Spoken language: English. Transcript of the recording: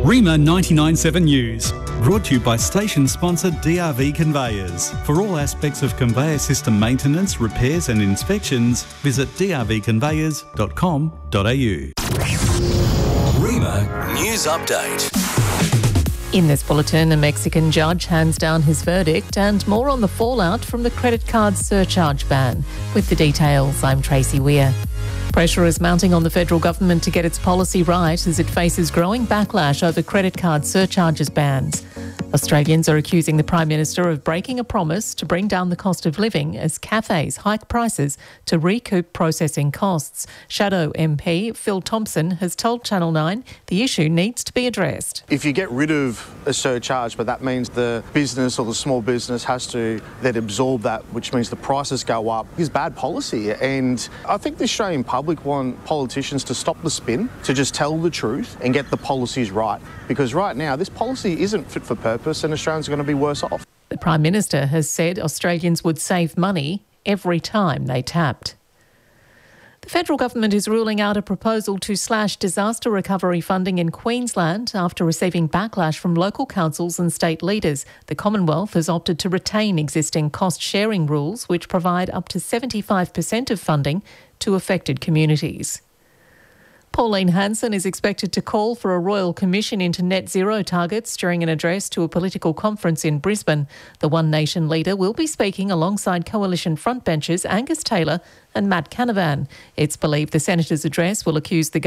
Rima 99.7 News, brought to you by station sponsor DRV Conveyors. For all aspects of conveyor system maintenance, repairs and inspections, visit drvconveyors.com.au. Rima News Update. In this bulletin, a Mexican judge hands down his verdict and more on the fallout from the credit card surcharge ban. With the details, I'm Tracy Weir. Pressure is mounting on the federal government to get its policy right as it faces growing backlash over credit card surcharges bans. Australians are accusing the Prime Minister of breaking a promise to bring down the cost of living as cafes hike prices to recoup processing costs. Shadow MP Phil Thompson has told Channel 9 the issue needs to be addressed. If you get rid of a surcharge, but that means the business or the small business has to then absorb that, which means the prices go up, is bad policy. And I think the Australian public want politicians to stop the spin, to just tell the truth and get the policies right. Because right now, this policy isn't fit for purpose and Australians are going to be worse off. The Prime Minister has said Australians would save money every time they tapped. The federal government is ruling out a proposal to slash disaster recovery funding in Queensland after receiving backlash from local councils and state leaders. The Commonwealth has opted to retain existing cost-sharing rules, which provide up to 75% of funding to affected communities. Pauline Hanson is expected to call for a royal commission into net zero targets during an address to a political conference in Brisbane. The One Nation leader will be speaking alongside coalition frontbenchers Angus Taylor and Matt Canavan. It's believed the senator's address will accuse the